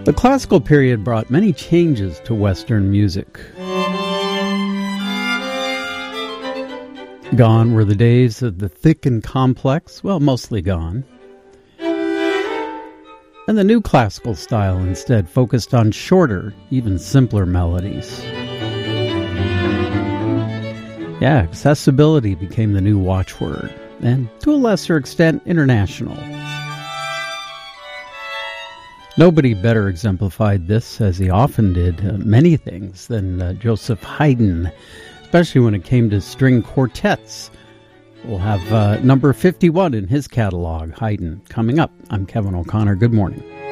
The classical period brought many changes to Western music. Gone were the days of the thick and complex, well, mostly gone. And the new classical style instead focused on shorter, even simpler melodies. Yeah, accessibility became the new watchword, and to a lesser extent, international. Nobody better exemplified this, as he often did, many things, than Joseph Haydn, especially when it came to string quartets. We'll have number 51 in his catalog, Haydn, coming up. I'm Kevin O'Connor. Good morning.